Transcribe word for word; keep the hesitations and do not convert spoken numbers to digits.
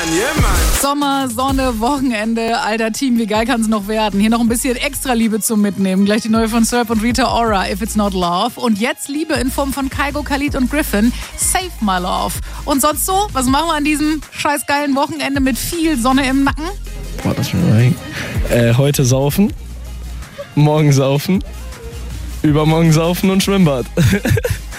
yeah, man. Sommer, Sonne, Wochenende, alter Team, wie geil kann es noch werden? Hier noch ein bisschen extra Liebe zum Mitnehmen. Gleich die neue von Serp und Rita Ora, If It's Not Love. Und jetzt Liebe in Form von Kygo, Khalid und Griffin, Save My Love. Und sonst so, was machen wir an diesem scheiß geilen Wochenende mit viel Sonne im Nacken? Boah, das schon äh, heute saufen, morgen saufen, übermorgen saufen und Schwimmbad.